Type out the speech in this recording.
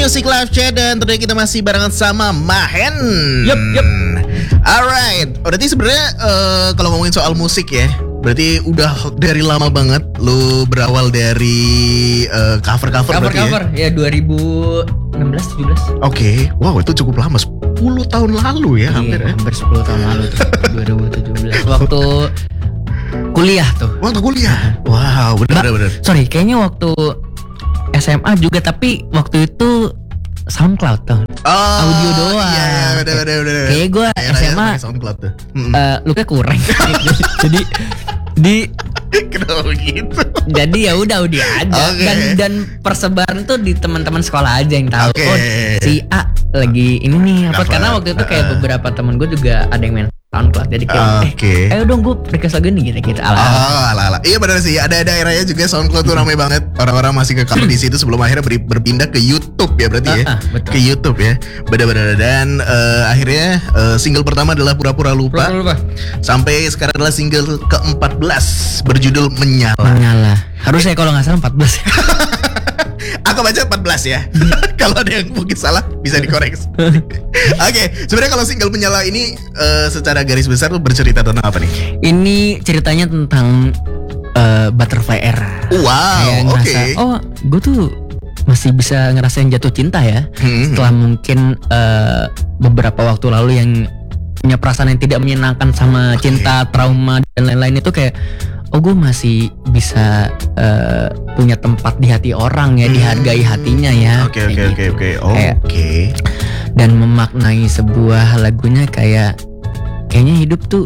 Music Live Chat dan tentunya kita masih barengan sama Mahen. Yup. Alright, berarti sebenarnya kalau ngomongin soal musik ya, berarti udah dari lama banget lu berawal dari cover-cover berarti ya 2016 17. Oke, wow itu cukup lama, 10 tahun lalu ya hampir ya. Hampir 10 tahun lalu tuh, 2017 waktu kuliah tuh. Waktu kuliah. Wow, benar. Sorry, kayaknya waktu SMA juga, tapi waktu itu SoundCloud tuh. Audio doang. Iya, benar. Kayaknya gue SMA SoundCloud tuh. looknya kurang. Jadi Kenapa gitu? Jadi ya udah aja. Okay. Dan persebaran tuh di teman-teman sekolah aja yang tahu. Okay. Oh, si A lagi ini nih apa? Cover. Karena waktu itu kayak beberapa teman gue juga ada yang main SoundCloud, jadi kayak ayo dong gue request lagu nih gitu ala. Iya benar sih, ada daerahnya juga SoundCloud tuh ramai banget. Orang-orang masih ke cover di situ sebelum akhirnya berpindah ke YouTube ya berarti ya. Betul. Ke YouTube ya. Benar. Dan akhirnya single pertama adalah Pura-Pura Lupa. Sampai sekarang adalah single ke-14 berjudul Menyala. Harusnya kalau nggak salah 14. Aku baca 14 ya. Kalau ada yang mungkin salah bisa dikoreksi. Oke, sebenarnya kalau single Menyala ini secara garis besar tuh bercerita tentang apa nih? Ini ceritanya tentang butterfly era. Wow, oke. Oh, gue tuh masih bisa ngerasain jatuh cinta ya. Setelah mungkin beberapa waktu lalu yang punya perasaan yang tidak menyenangkan sama cinta, trauma dan lain-lain itu kayak gue masih bisa punya tempat di hati orang ya, dihargai hatinya ya. Oke. Dan memaknai sebuah lagunya kayaknya hidup tuh